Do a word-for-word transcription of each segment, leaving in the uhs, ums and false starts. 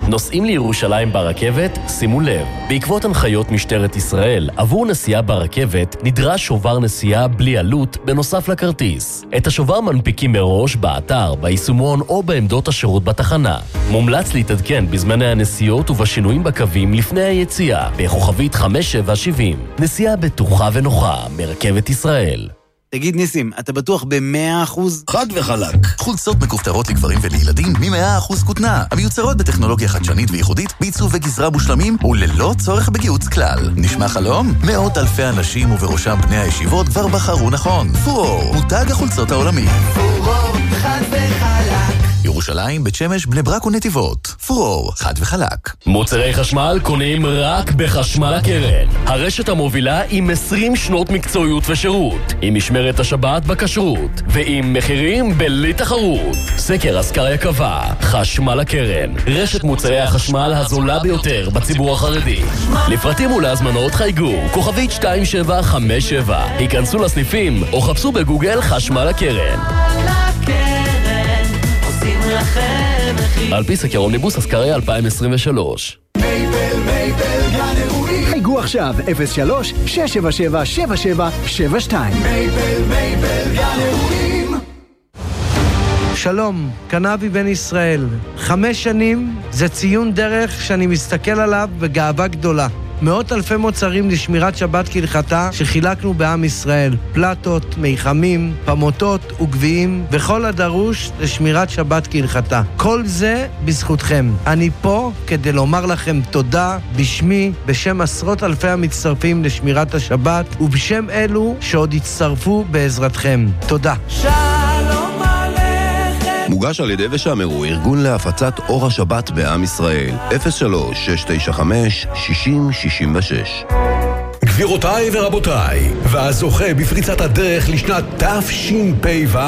נוסעים לירושלים ברכבת? שימו לב, בעקבות הנחיות משטרת ישראל, עבור נסיעה ברכבת נדרש שובר נסיעה בלי עלות בנוסף לכרטיס. את השובר מנפיקים מראש באתר, ביישומון או בעמדות השירות בתחנה. מומלץ להתעדכן בזמני הנסיעות ובשינויים בקווים לפני היציאה, בכוכבית חמש שבע שבעים. נסיעה בטוחה ונוחה מרכבת ישראל. תגיד ניסים, אתה בטוח ב-מאה אחוז? חד וחלק. חולצות מכופתרות לגברים ולילדים מ-מאה אחוז כותנה. המיוצרות בטכנולוגיה חדשנית וייחודית, בעיצוב וגזרה מושלמים וללא צורך בגיוץ כלל. נשמע חלום? מאות אלפי אנשים ובראשם בני הישיבות כבר בחרו נכון. פורור, מותג החולצות העולמי. פורור, חד וחלק. ירושלים, בית שמש, בני ברק ונתיבות. פורור, חד וחלק. מוצרי חשמל קונים רק בחשמל הקרן. הרשת המובילה עם עשרים שנות מקצועיות ושירות. עם משמרת השבת בכשרות. ועם מחירים בלי תחרות. סקר אסקריה קבע, חשמל הקרן. רשת מוצרי החשמל הזולה ביותר בציבור החרדי. לפרטים ולהזמנות חייגו, כוכבית שתיים שבע חמש שבע. היכנסו לסניפים או חפשו בגוגל חשמל הקרן. על פי סקר אומניבוס אסקריה אלפיים עשרים ושלוש. מייבל, מייבל, גן אירועים. חייגו עכשיו אפס שלוש שש שבע שבע שבע שבע שבע שתיים. מייבל, מייבל, גן אירועים. שלום, כאן אבי בן ישראל. חמש שנים זה ציון דרך שאני מסתכל עליו בגאווה גדולה. מאות אלפי מוצרים לשמירת שבת כהלכתה שחילקנו בעם ישראל. פלטות, מיחמים, פמוטות וגביעים וכל הדרוש לשמירת שבת כהלכתה. כל זה בזכותכם. אני פה כדי לומר לכם תודה בשמי, בשם עשרות אלפי המצטרפים לשמירת השבת ובשם אלו שעוד יצטרפו בעזרתכם. תודה. שלום עליכם. מוגש על ידי ושמרו, ארגון להפצת אור השבת בעם ישראל. אפס שלוש שש תשע חמש שישים שישים ושש. גבירותיי ורבותיי, והזוכה בפריצת הדרך לשנת תשפ"ו,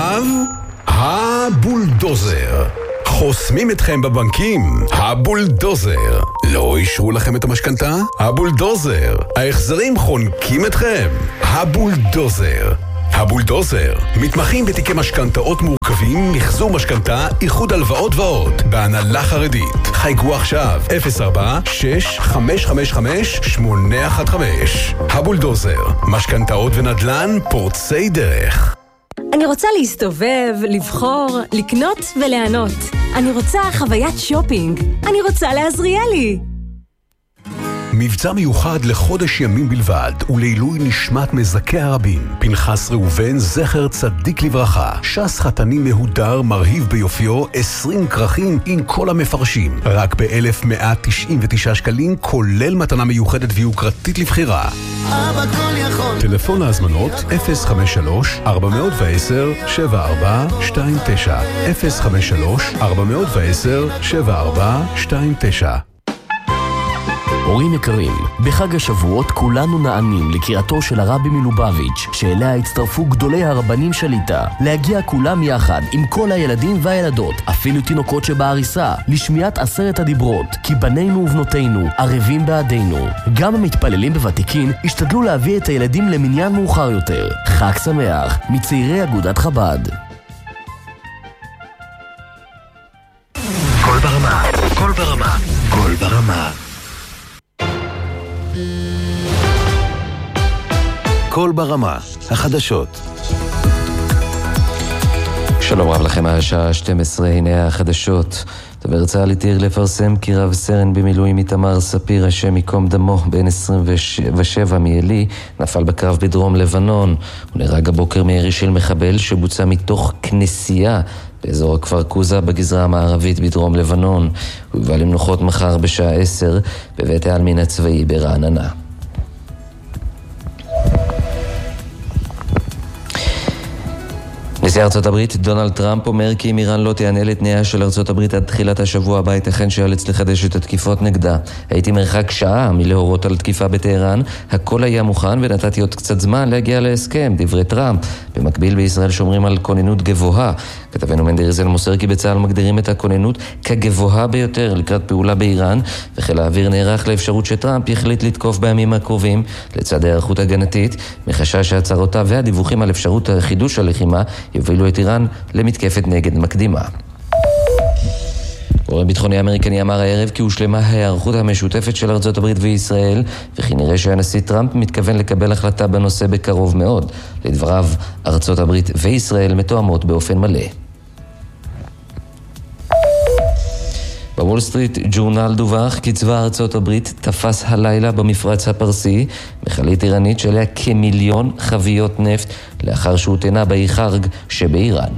הבולדוזר. חוסמים אתכם בבנקים, הבולדוזר. לא אישרו לכם את המשכנתה? הבולדוזר. ההחזרים חונקים אתכם? הבולדוזר. הבולדוזר, מתמחים בתיקי משכנתאות מורכבים, מחזור משכנתה, איחוד הלוואות ועוד, בהנהלה חרדית. חייגו עכשיו אפס ארבע שש חמש חמש חמש שמונה אחת חמש. הבולדוזר, משכנתאות ונדל"ן פורצי דרך. אני רוצה להסתובב, לבחור, לקנות וליהנות. אני רוצה חוויית שופינג. אני רוצה לעזריאלי. מבצע מיוחד לחודש ימים בלבד ולעילוי נשמת מזכי הרבים. פנחס ראובן זכר צדיק לברכה, שס חתני מהודר מרהיב ביופיו, עשרים כרכים עם כל המפרשים, רק ב-אלף מאה תשעים ותשעה שקלים, כולל מתנה מיוחדת ויוקרתית לבחירה. אבא כל יכול. טלפון להזמנות אפס חמש שלוש ארבע עשר שבע ארבע שתיים תשע אפס חמש שלוש ארבע עשר שבע ארבע שתיים תשע. הורים יקרים, בחג השבועות כולנו נענים לקריאתו של הרבי מלובביץ' שאליה הצטרפו גדולי הרבנים שליטה, להגיע כולם יחד עם כל הילדים והילדות, אפילו תינוקות שבעריסה, לשמיעת עשרת הדיברות, כי בנינו ובנותינו ערבים בעדינו. גם המתפללים בוותיקין השתדלו להביא את הילדים למניין מאוחר יותר. חג שמח מצעירי אגודת חב"ד. כל ברמה, כל ברמה, כל ברמה. כל ברמה, החדשות. שלום רב לכם, השעה שתים עשרה, הנה החדשות. דובר צה"ל התיר לפרסם כי רב סרן במילואים איתמר ספיר, השם ייקום דמו, בן עשרים ושבע מעלי, נפל בקרב בדרום לבנון. הוא נהרג הבוקר מירי של מחבל שבוצע מתוך כנסייה באזור הכפר קוזה בגזרה המערבית בדרום לבנון. הוא יובא למנוחות מחר בשעה עשר בבית העלמין הצבאי ברעננה. נשיא ארצות הברית דונלד טראמפ אומר כי אם איראן לא תיענה לתנאיה של ארצות הברית עד תחילת השבוע הבא, ייתכן שיאלץ לחדש את התקיפות נגדה. הייתי מרחק שעה מלהורות על תקיפה בטהרן, הכל היה מוכן ונתתי עוד קצת זמן להגיע להסכם, דברי טראמפ. במקביל בישראל שומרים על כוננות גבוהה. כתבנו מנדי ריזל מוסר כי בצה"ל מגדירים את הכוננות כגבוהה ביותר לקראת פעולה באיראן, וחיל האוויר נערך לאפשרות שטראמפ יחליט לתקוף בימים הקרובים לצד הערכות הגנתית, מחשש שהצהרותיו והדיווחים על אפשרות חידוש הלחימה יובילו את איראן למתקפת נגד מקדימה. גורם ביטחוני אמריקני אמר הערב כי הושלמה ההיערכות המשותפת של ארצות הברית וישראל, וכי נראה שהנשיא טראמפ מתכוון לקבל החלטה בנושא בקרוב מאוד. לדבריו, ארצות הברית וישראל מתואמות באופן מלא. בוול סטריט ג'ורנל דווח כי צבא ארצות הברית תפס הלילה במפרץ הפרסי מכלית איראנית שעליה כמיליון חביות נפט לאחר שהותנה באי חרג שבאיראן.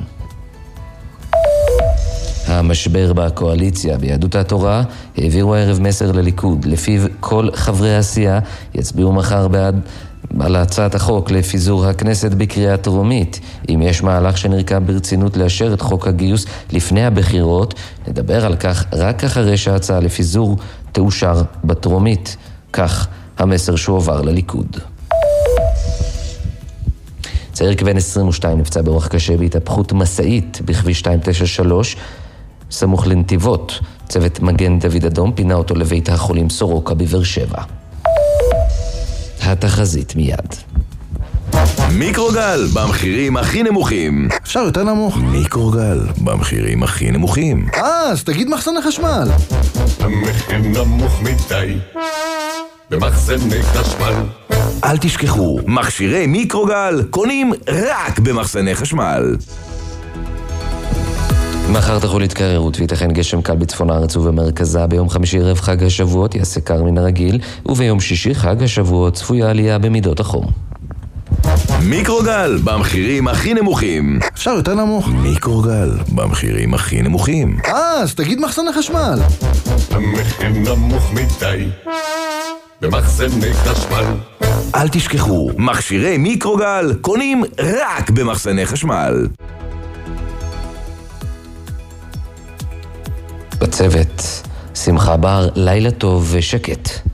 המשבר בקואליציה ביהדות התורה העבירו הערב מסר לליכוד, לפיו כל חברי הסיעה יצביעו מחר בעד על הצעת החוק לפיזור הכנסת בקריאה טרומית. אם יש מהלך שנרקם ברצינות לאשר את חוק הגיוס לפני הבחירות, נדבר על כך רק אחרי שההצעה לפיזור תאושר בטרומית. כך המסר שהועבר לליכוד. צעיר כבן עשרים ושתיים נפצע באורח קשה בהתהפכות מסעית בכביש שתיים תשע שלוש סמוך לנתיבות. צוות מגן דוד אדום פינה אותו לבית החולים סורוקה בבאר שבע. התחזית מיד. מיקרוגל במחירים הכי נמוכים. אפשר יותר נמוך? מיקרוגל במחירים הכי נמוכים. אה, אז תגיד מחסני חשמל. המחיר נמוך מדי במחסני חשמל. אל תשכחו, מכשירי מיקרוגל קונים רק במחסני חשמל. מחר תחול התקררות וייתכן גשם קל בצפון הארץ ובמרכזה. ביום חמישי ערב חג השבועות יעשה קר מן הרגיל, וביום שישי חג השבועות צפויה עלייה במידות החום. מיקרוגל במחירים הכי נמוכים. אפשר יותר נמוך? מיקרוגל במחירים הכי נמוכים. אה, אז תגיד מחסני חשמל. המחיר נמוך מדי במחסני חשמל. אל תשכחו, מכשירי מיקרוגל קונים רק במחסני חשמל. בצוות, שמחה בר, לילה טוב ושקט.